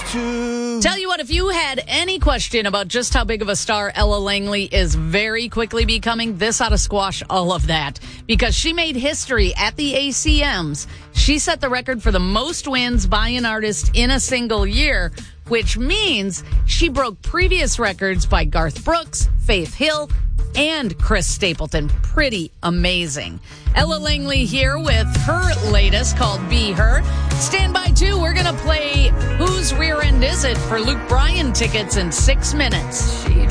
to. Tell you what, if you had any question about just how big of a star Ella Langley is very quickly becoming, this ought to squash all of that. Because she made history at the ACMs. She set the record for the most wins by an artist in a single year, which means she broke previous records by Garth Brooks, Faith Hill, and Chris Stapleton. Pretty amazing. Ella Langley here with her latest called Be Her. Stand by too. We're going to play Whose Rear End Is It for Luke Bryan tickets in 6 minutes.